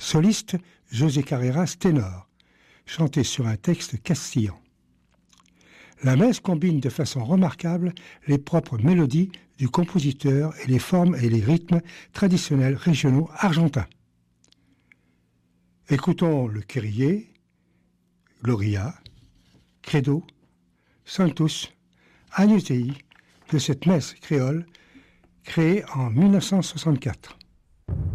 Soliste, José Carreras, ténor, chanté sur un texte castillan. La messe combine de façon remarquable les propres mélodies du compositeur et les formes et les rythmes traditionnels régionaux argentins. Écoutons le Kyrie, Gloria, Credo, Sanctus, Agnus Dei de cette messe créole créée en 1964.